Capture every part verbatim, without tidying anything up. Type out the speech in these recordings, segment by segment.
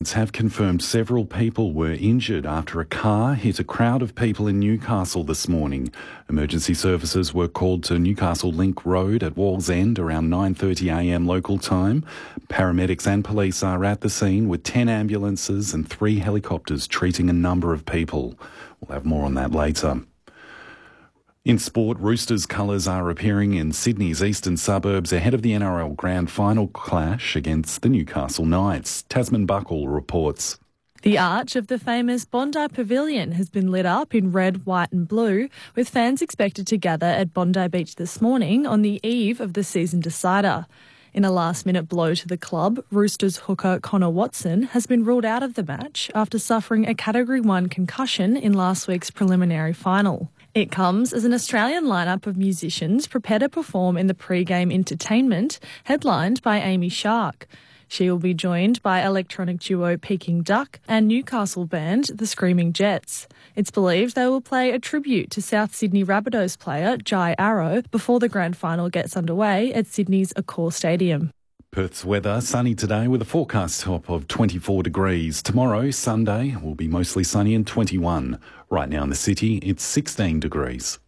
have confirmed several people were injured after a car hit a crowd of people in Newcastle this morning. Emergency services were called to Newcastle Link Road at Wallsend around nine thirty a m local time. Paramedics and police are at the scene with ten ambulances and three helicopters treating a number of people. We'll have more on that later. In sport, Roosters colours are appearing in Sydney's eastern suburbs ahead of the N R L Grand Final clash against the Newcastle Knights. Tasman Buckle reports. The arch of the famous Bondi Pavilion has been lit up in red, white and blue, with fans expected to gather at Bondi Beach this morning on the eve of the season decider. In a last-minute blow to the club, Roosters hooker Connor Watson has been ruled out of the match after suffering a Category one concussion in last week's preliminary final. It comes as an Australian lineup of musicians prepare to perform in the pre-game entertainment, headlined by Amy Shark. She will be joined by electronic duo Peking Duck and Newcastle band The Screaming Jets. It's believed they will play a tribute to South Sydney Rabbitohs player Jai Arrow before the grand final gets underway at Sydney's Accor Stadium. Perth's weather, sunny today with a forecast top of twenty-four degrees. Tomorrow, Sunday, will be mostly sunny and twenty-one. Right now in the city, it's sixteen degrees.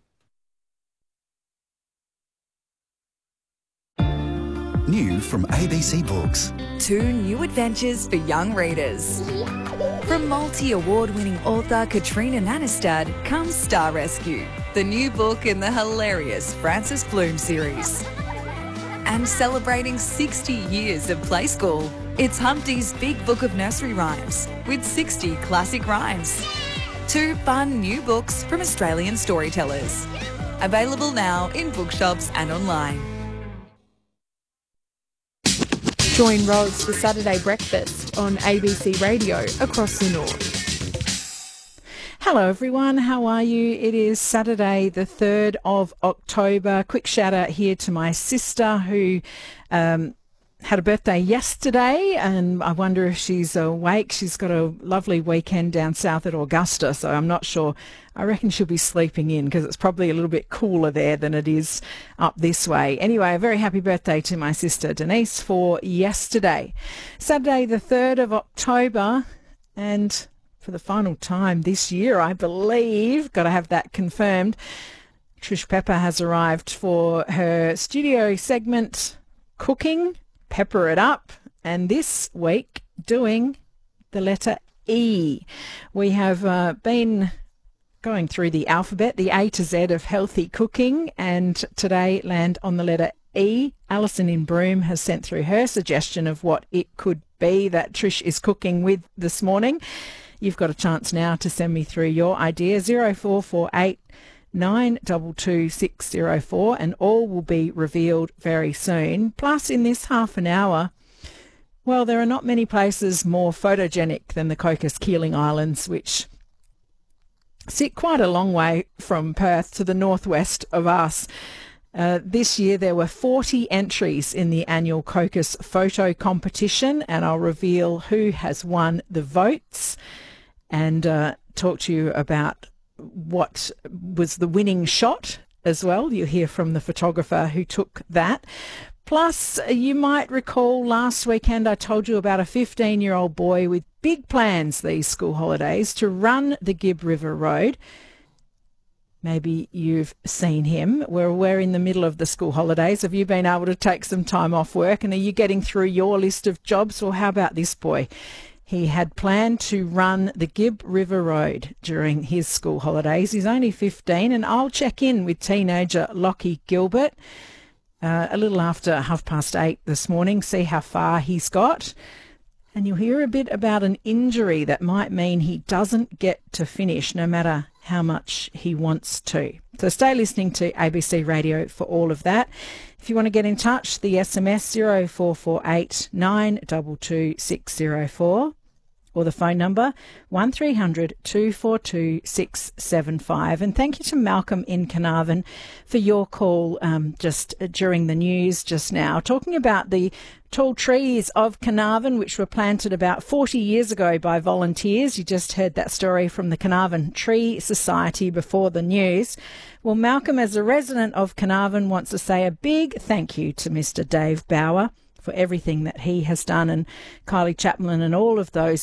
New from A B C Books. Two new adventures for young readers. From multi-award-winning author Katrina Nanestad comes Star Rescue, the new book in the hilarious Frances Bloom series. And celebrating sixty years of Play School, it's Humpty's Big Book of Nursery Rhymes with sixty classic rhymes. Two fun new books from Australian storytellers. Available now in bookshops and online. Join Ros for Saturday Breakfast on A B C Radio across the north. Hello everyone, how are you? It is Saturday the third of October. Quick shout out here to my sister who um, had a birthday yesterday, and I wonder if she's awake. She's got a lovely weekend down south at Augusta, so I'm not sure. I reckon she'll be sleeping in because it's probably a little bit cooler there than it is up this way. Anyway, a very happy birthday to my sister Denise for yesterday. Saturday the third of October, and for the final time this year, I believe, got to have that confirmed, Trish Pepper has arrived for her studio segment, Cooking, Pepper It Up, and this week doing the letter E. We have uh, been going through the alphabet, the A to Z of healthy cooking, and today land on the letter E. Alison in Broome has sent through her suggestion of what it could be that Trish is cooking with this morning. You've got a chance now to send me through your idea, zero four four eight nine two two six zero four, and all will be revealed very soon. Plus, in this half an hour, well, there are not many places more photogenic than the Cocos Keeling Islands, which sit quite a long way from Perth to the northwest of us. Uh, this year there were forty entries in the annual Cocos photo competition, and I'll reveal who has won the votes and uh, talk to you about what was the winning shot as well. You'll hear from the photographer who took that. Plus, you might recall last weekend I told you about a fifteen-year-old boy with big plans these school holidays to run the Gibb River Road. Maybe you've seen him. We're, we're in the middle of the school holidays. Have you been able to take some time off work? And are you getting through your list of jobs? Well, how about this boy? He had planned to run the Gibb River Road during his school holidays. He's only fifteen, and I'll check in with teenager Lockie Gilbert uh, a little after half past eight this morning, see how far he's got. And you'll hear a bit about an injury that might mean he doesn't get to finish no matter how much he wants to. So stay listening to A B C Radio for all of that. If you want to get in touch, the S M S zero four four eight nine two two six zero four or the phone number one three hundred two four two six seven five. And thank you to Malcolm in Carnarvon for your call um, just during the news just now, talking about the tall trees of Carnarvon, which were planted about forty years ago by volunteers. You just heard that story from the Carnarvon Tree Society before the news. Well, Malcolm, as a resident of Carnarvon, wants to say a big thank you to Mister Dave Bauer for everything that he has done, and Kylie Chapman and all of those